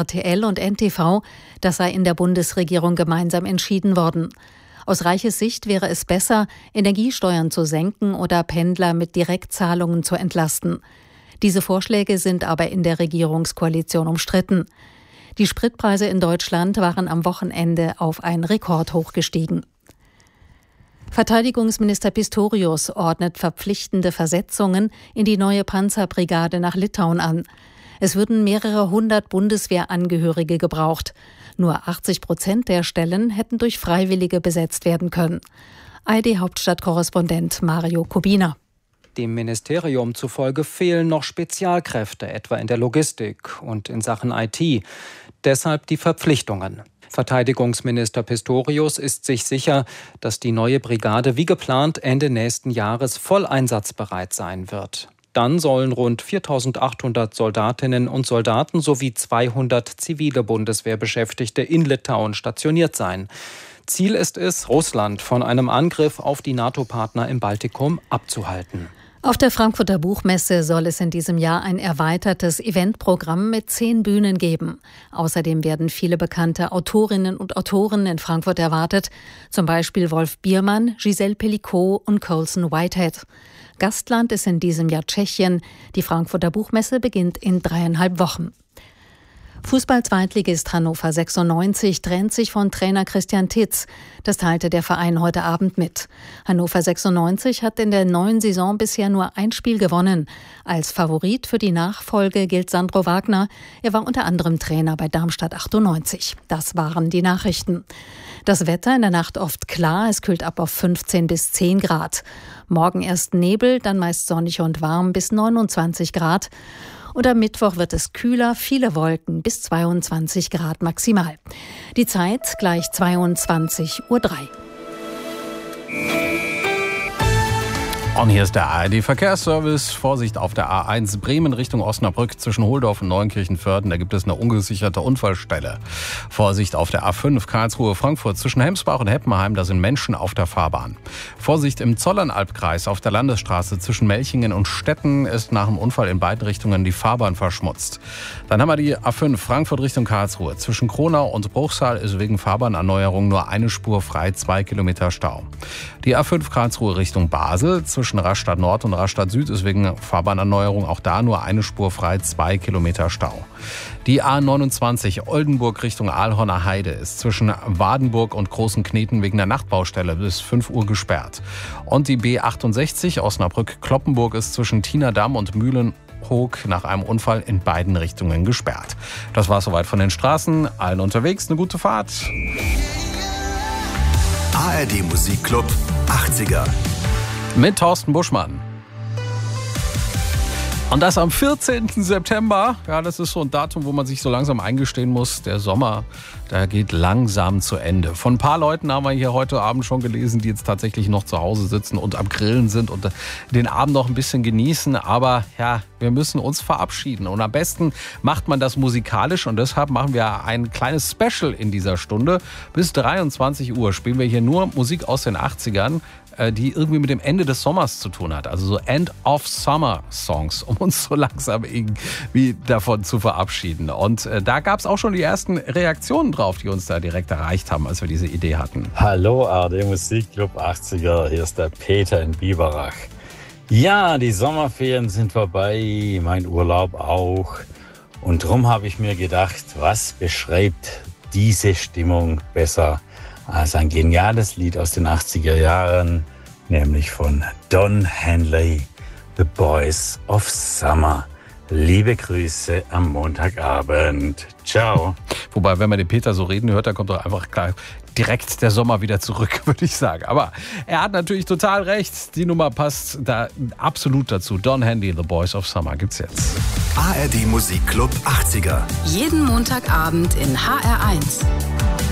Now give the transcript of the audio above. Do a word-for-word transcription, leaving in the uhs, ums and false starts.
R T L und N T V, das sei in der Bundesregierung gemeinsam entschieden worden. Aus Reiches Sicht wäre es besser, Energiesteuern zu senken oder Pendler mit Direktzahlungen zu entlasten. Diese Vorschläge sind aber in der Regierungskoalition umstritten. Die Spritpreise in Deutschland waren am Wochenende auf ein Rekordhoch gestiegen. Verteidigungsminister Pistorius ordnet verpflichtende Versetzungen in die neue Panzerbrigade nach Litauen an. Es würden mehrere hundert Bundeswehrangehörige gebraucht. Nur achtzig Prozent der Stellen hätten durch Freiwillige besetzt werden können. A R D-Hauptstadtkorrespondent Mario Kubina. Dem Ministerium zufolge fehlen noch Spezialkräfte, etwa in der Logistik und in Sachen I T. Deshalb die Verpflichtungen. Verteidigungsminister Pistorius ist sich sicher, dass die neue Brigade wie geplant Ende nächsten Jahres voll einsatzbereit sein wird. Dann sollen rund viertausendachthundert Soldatinnen und Soldaten sowie zweihundert zivile Bundeswehrbeschäftigte in Litauen stationiert sein. Ziel ist es, Russland von einem Angriff auf die NATO-Partner im Baltikum abzuhalten. Auf der Frankfurter Buchmesse soll es in diesem Jahr ein erweitertes Eventprogramm mit zehn Bühnen geben. Außerdem werden viele bekannte Autorinnen und Autoren in Frankfurt erwartet, zum Beispiel Wolf Biermann, Giselle Pellicot und Colson Whitehead. Gastland ist in diesem Jahr Tschechien. Die Frankfurter Buchmesse beginnt in dreieinhalb Wochen. Fußball-Zweitligist Hannover sechsundneunzig trennt sich von Trainer Christian Titz. Das teilte der Verein heute Abend mit. Hannover sechsundneunzig hat in der neuen Saison bisher nur ein Spiel gewonnen. Als Favorit für die Nachfolge gilt Sandro Wagner. Er war unter anderem Trainer bei Darmstadt achtundneunzig. Das waren die Nachrichten. Das Wetter in der Nacht oft klar, es kühlt ab auf fünfzehn bis zehn Grad. Morgen erst Nebel, dann meist sonnig und warm bis neunundzwanzig Grad. Und am Mittwoch wird es kühler, viele Wolken bis zweiundzwanzig Grad maximal. Die Zeit gleich zweiundzwanzig Uhr drei. Und hier ist der A R D-Verkehrsservice. Vorsicht auf der A eins Bremen Richtung Osnabrück zwischen Holdorf und Neunkirchen-Vörden. Da gibt es eine ungesicherte Unfallstelle. Vorsicht auf der A fünf Karlsruhe-Frankfurt zwischen Hemsbach und Heppenheim. Da sind Menschen auf der Fahrbahn. Vorsicht im Zollernalbkreis auf der Landesstraße zwischen Melchingen und Stetten ist nach dem Unfall in beiden Richtungen die Fahrbahn verschmutzt. Dann haben wir die A fünf Frankfurt Richtung Karlsruhe. Zwischen Kronau und Bruchsal ist wegen Fahrbahnerneuerung nur eine Spur frei, zwei Kilometer Stau. Die A fünf Karlsruhe Richtung Basel zwischen Rastatt Nord und Rastatt Süd ist wegen Fahrbahnerneuerung auch da nur eine Spur frei, zwei Kilometer Stau. Die A neunundzwanzig Oldenburg Richtung Aalhorner Heide ist zwischen Wadenburg und Großen Kneten wegen der Nachtbaustelle bis fünf Uhr gesperrt. Und die B achtundsechzig Osnabrück-Kloppenburg ist zwischen Tienerdamm und Mühlenhoek nach einem Unfall in beiden Richtungen gesperrt. Das war soweit von den Straßen. Allen unterwegs eine gute Fahrt. A R D Musikclub achtziger. Mit Thorsten Buschmann. Und das am vierzehnten September. Ja, das ist so ein Datum, wo man sich so langsam eingestehen muss. Der Sommer, der geht langsam zu Ende. Von ein paar Leuten haben wir hier heute Abend schon gelesen, die jetzt tatsächlich noch zu Hause sitzen und am Grillen sind und den Abend noch ein bisschen genießen. Aber ja, wir müssen uns verabschieden. Und am besten macht man das musikalisch. Und deshalb machen wir ein kleines Special in dieser Stunde. Bis dreiundzwanzig Uhr spielen wir hier nur Musik aus den achtzigern. Die irgendwie mit dem Ende des Sommers zu tun hat. Also so End-of-Summer-Songs, um uns so langsam irgendwie davon zu verabschieden. Und äh, da gab es auch schon die ersten Reaktionen drauf, die uns da direkt erreicht haben, als wir diese Idee hatten. Hallo A R D Musikclub achtziger, hier ist der Peter in Biberach. Ja, die Sommerferien sind vorbei, mein Urlaub auch. Und drum habe ich mir gedacht, was beschreibt diese Stimmung besser als ein geniales Lied aus den achtziger Jahren, nämlich von Don Henley, The Boys of Summer. Liebe Grüße am Montagabend. Ciao. Wobei, wenn man den Peter so reden hört, dann kommt doch einfach klar direkt der Sommer wieder zurück, würde ich sagen. Aber er hat natürlich total recht. Die Nummer passt da absolut dazu. Don Henley, The Boys of Summer gibt's jetzt. A R D Musikclub achtziger. Jeden Montagabend in H R eins.